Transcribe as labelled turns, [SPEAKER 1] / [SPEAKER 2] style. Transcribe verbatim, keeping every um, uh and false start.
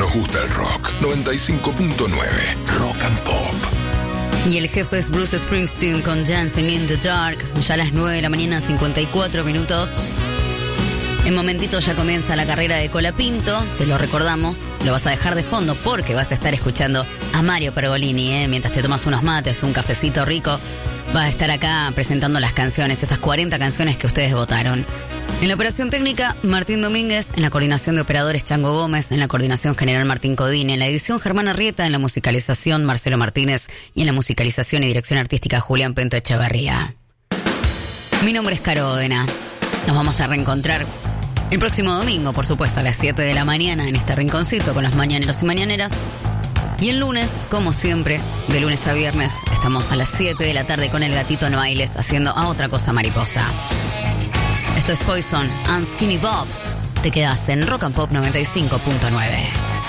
[SPEAKER 1] nos gusta el rock. noventa y cinco punto nueve Rock and Pop.
[SPEAKER 2] Y el jefe es Bruce Springsteen con Dancing in the Dark. Ya a las nueve de la mañana, cincuenta y cuatro minutos. En momentito ya comienza la carrera de Colapinto. Te lo recordamos. Lo vas a dejar de fondo porque vas a estar escuchando a Mario Pergolini, ¿eh? Mientras te tomas unos mates, un cafecito rico. Va a estar acá presentando las canciones, esas cuarenta canciones que ustedes votaron. En la operación técnica, Martín Domínguez. En la coordinación de operadores, Chango Gómez. En la coordinación general, Martín Codini. En la edición, Germán Arrieta. En la musicalización, Marcelo Martínez. Y en la musicalización y dirección artística, Julián Pento Echeverría. Mi nombre es Caro Odena. Nos vamos a reencontrar el próximo domingo, por supuesto, a las siete de la mañana en este rinconcito con los mañaneros y mañaneras. Y el lunes, como siempre, de lunes a viernes, estamos a las siete de la tarde con el Gatito en Bailes haciendo A Otra Cosa Mariposa. Esto es Poison and Skinny Bob. Te quedas en Rock and Pop noventa y cinco punto nueve.